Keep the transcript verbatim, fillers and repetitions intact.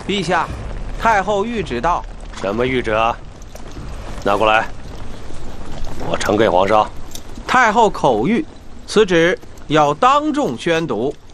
陛下，太后谕旨到。 什么谕旨啊？拿过来，我呈给皇上。 太后口谕，此旨要当众宣读。